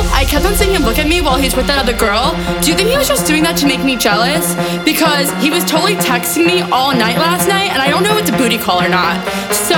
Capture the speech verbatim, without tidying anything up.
I kept on seeing him look at me while he's with that other girl. Do you think he was just doing that to make me jealous? Because he was totally texting me all night last night, and I don't know if it's a booty call or not. So